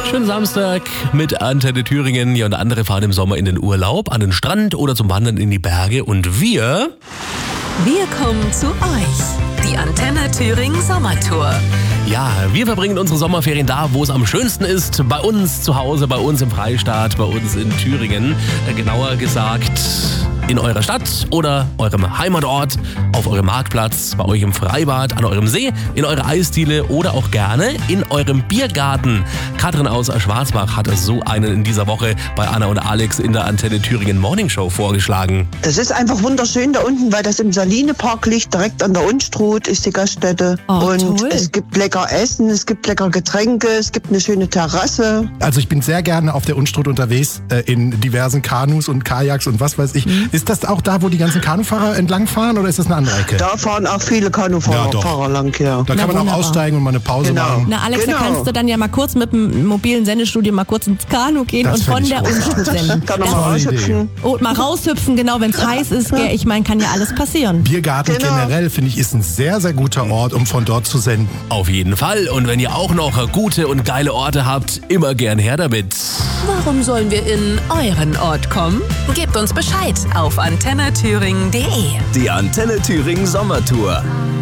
Schönen Samstag mit Antenne Thüringen. Ja, und andere fahren im Sommer in den Urlaub, an den Strand oder zum Wandern in die Berge. Und wir kommen zu euch. Die Antenne Thüringen Sommertour. Ja, wir verbringen unsere Sommerferien da, wo es am schönsten ist. Bei uns zu Hause, bei uns im Freistaat, bei uns in Thüringen. Genauer gesagt in eurer Stadt oder eurem Heimatort, auf eurem Marktplatz, bei euch im Freibad, an eurem See, in eurer Eisdiele oder auch gerne in eurem Biergarten. Katrin aus Schwarzbach hat so einen in dieser Woche bei Anna und Alex in der Antenne Thüringen Morning Show vorgeschlagen. Das ist einfach wunderschön da unten, weil das im Salinepark liegt, direkt an der Unstrut ist die Gaststätte. Und toll. Es gibt lecker Essen, es gibt lecker Getränke, es gibt eine schöne Terrasse. Also ich bin sehr gerne auf der Unstrut unterwegs, in diversen Kanus und Kajaks und was weiß ich. Ist das auch da, wo die ganzen Kanufahrer entlangfahren oder ist das eine andere Ecke? Da fahren auch viele Kanufahrer lang, ja. Da kann man auch aussteigen und mal eine Pause machen. Na Alex, Genau. da kannst du dann ja mal kurz mit dem mobilen Sendestudio mal kurz ins Kanu gehen Das und von find ich der großartig. Unstrut senden. Kann man mal raushüpfen. Und mal raushüpfen, genau, wenn es heiß ist. Gell? Ich meine, kann ja alles passieren. Biergarten Genau. generell, finde ich, ist ein sehr, sehr guter Ort, um von dort zu senden. Auf jeden Fall. Und wenn ihr auch noch gute und geile Orte habt, immer gern her damit. Warum sollen wir in euren Ort kommen? Gebt uns Bescheid auf antenneThüringen.de. Die Antenne Thüringen Sommertour.